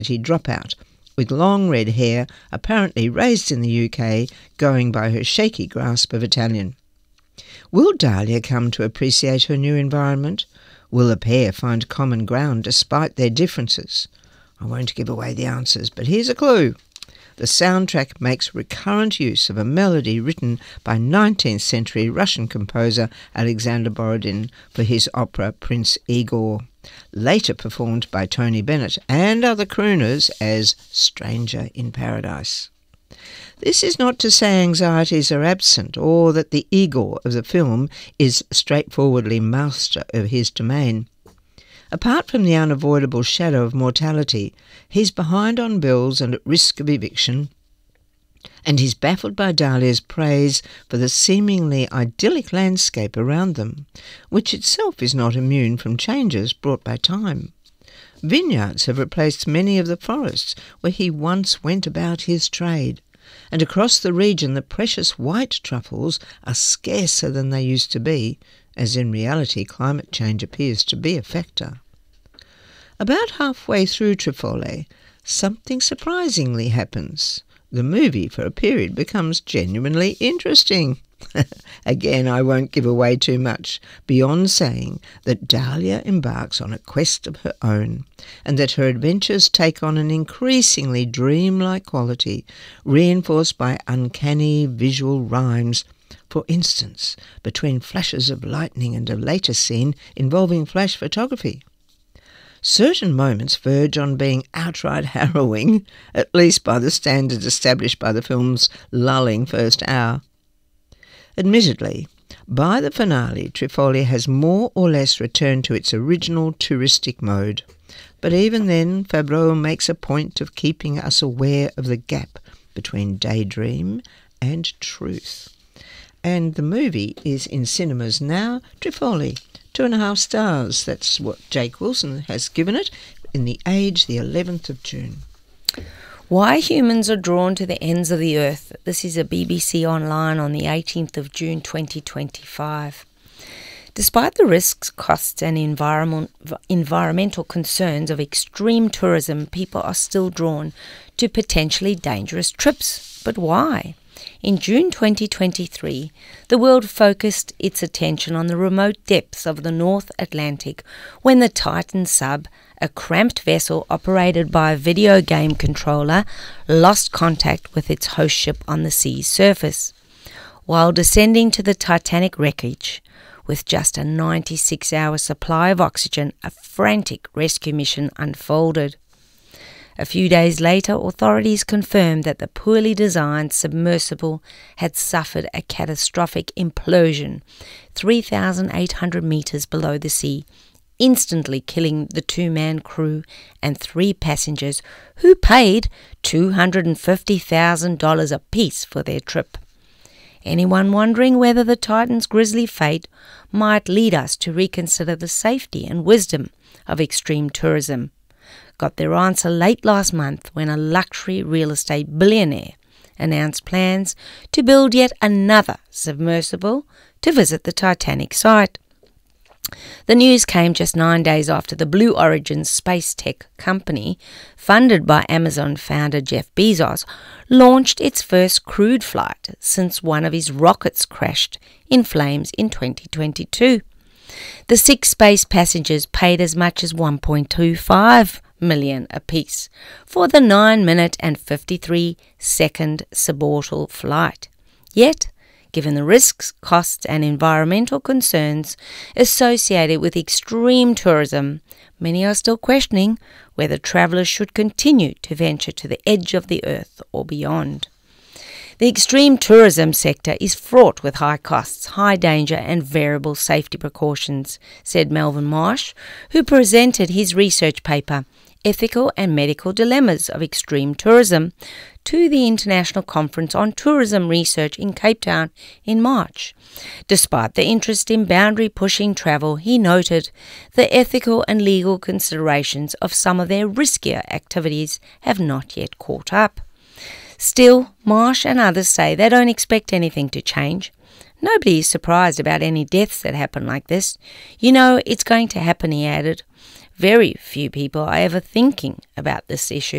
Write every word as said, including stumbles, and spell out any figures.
dropout, with long red hair, apparently raised in the U K, going by her shaky grasp of Italian. Will Dahlia come to appreciate her new environment? Will the pair find common ground despite their differences? I won't give away the answers, but here's a clue. The soundtrack makes recurrent use of a melody written by nineteenth century Russian composer Alexander Borodin for his opera Prince Igor, later performed by Tony Bennett and other crooners as Stranger in Paradise. This is not to say anxieties are absent or that the Igor of the film is straightforwardly master of his domain. Apart from the unavoidable shadow of mortality, he's behind on bills and at risk of eviction, and he's baffled by Dahlia's praise for the seemingly idyllic landscape around them, which itself is not immune from changes brought by time. Vineyards have replaced many of the forests where he once went about his trade, and across the region the precious white truffles are scarcer than they used to be, as in reality climate change appears to be a factor. About halfway through Trifole, something surprisingly happens. The movie, for a period, becomes genuinely interesting. Again, I won't give away too much, beyond saying that Dahlia embarks on a quest of her own, and that her adventures take on an increasingly dreamlike quality, reinforced by uncanny visual rhymes. For instance, between flashes of lightning and a later scene involving flash photography. Certain moments verge on being outright harrowing, at least by the standards established by the film's lulling first hour. Admittedly, by the finale, Trifole has more or less returned to its original touristic mode, but even then Favreau makes a point of keeping us aware of the gap between daydream and truth. And the movie is in cinemas now. Trifole, two and a half stars. That's what Jake Wilson has given it in The Age, the eleventh of June. Why humans are drawn to the ends of the earth. This is a B B C Online on the eighteenth of June twenty twenty-five. Despite the risks, costs and environment, environmental concerns of extreme tourism, people are still drawn to potentially dangerous trips. But why? In June twenty twenty-three, the world focused its attention on the remote depths of the North Atlantic when the Titan sub, a cramped vessel operated by a video game controller, lost contact with its host ship on the sea's surface. While descending to the Titanic wreckage, with just a ninety-six hour supply of oxygen, a frantic rescue mission unfolded. A few days later, authorities confirmed that the poorly designed submersible had suffered a catastrophic implosion three thousand eight hundred metres below the sea, instantly killing the two-man crew and three passengers who paid two hundred fifty thousand dollars apiece for their trip. Anyone wondering whether the Titan's grisly fate might lead us to reconsider the safety and wisdom of extreme tourism got their answer late last month when a luxury real estate billionaire announced plans to build yet another submersible to visit the Titanic site. The news came just nine days after the Blue Origin space tech company, funded by Amazon founder Jeff Bezos, launched its first crewed flight since one of his rockets crashed in flames in twenty twenty-two. The six space passengers paid as much as one point two five million dollars apiece for the nine minute and fifty-three second suborbital flight. Yet, given the risks, costs and environmental concerns associated with extreme tourism, many are still questioning whether travellers should continue to venture to the edge of the earth or beyond. The extreme tourism sector is fraught with high costs, high danger and variable safety precautions, said Melvin Marsh, who presented his research paper, Ethical and Medical Dilemmas of Extreme Tourism, to the International Conference on Tourism Research in Cape Town in March. Despite the interest in boundary-pushing travel, he noted the ethical and legal considerations of some of their riskier activities have not yet caught up. Still, Marsh and others say they don't expect anything to change. Nobody is surprised about any deaths that happen like this. You know it's going to happen, he added. very few people are ever thinking about this issue.